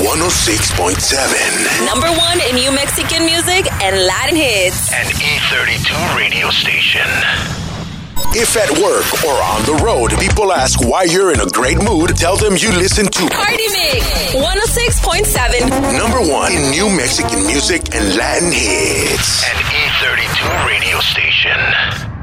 106.7. Number one in New Mexican music and Latin hits. An E32 radio station. If at work or on the road, people ask why you're in a great mood, tell them you listen to Party Mix 106.7. Number one in New Mexican music and Latin hits. An E32 radio station.